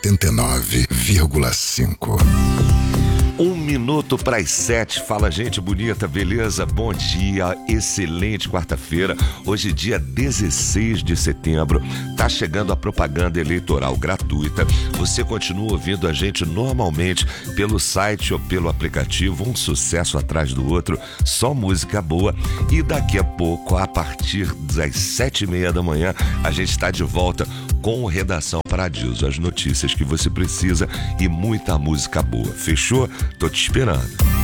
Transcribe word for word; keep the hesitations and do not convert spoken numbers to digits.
oitenta e nove vírgula cinco. Um minuto para as sete. Fala, gente bonita, beleza? Bom dia, excelente quarta-feira. Hoje, dia dezesseis de setembro. Tá chegando a propaganda eleitoral gratuita. Você continua ouvindo a gente normalmente pelo site ou pelo aplicativo. Um sucesso atrás do outro, só música boa. E daqui a pouco, a partir das sete e meia da manhã, a gente está de volta com o Redação Paradiso. As notícias que você precisa e muita música boa. Fechou? Tô te esperando.